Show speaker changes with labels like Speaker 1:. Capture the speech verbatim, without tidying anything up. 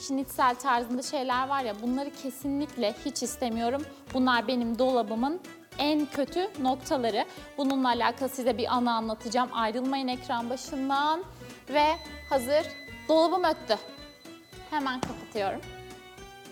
Speaker 1: şnitzel tarzında şeyler var ya, bunları kesinlikle hiç istemiyorum. Bunlar benim dolabımın en kötü noktaları. Bununla alakalı size bir anı anlatacağım. Ayrılmayın ekran başından. Ve hazır, dolabım öttü. Hemen kapatıyorum.